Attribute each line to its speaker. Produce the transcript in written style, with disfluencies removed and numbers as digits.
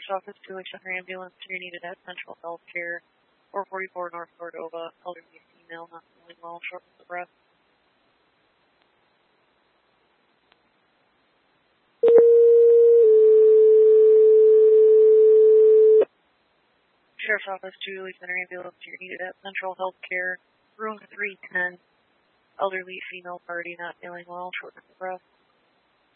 Speaker 1: Sheriff's Office, Julie Center Ambulance, you're needed at Central Healthcare, 444 North Cordova, elderly female, not feeling well, shortness of breath. Sheriff's Office, Julie Center Ambulance, you're needed at Central Healthcare, room 310, elderly female party, not feeling well, shortness of breath.